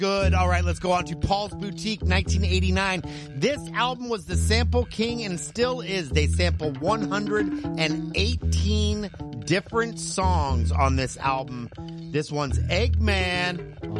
Good. All right, let's go on to Paul's Boutique, 1989. This album was the sample king and still is. They sample 118 different songs on this album. This one's Eggman.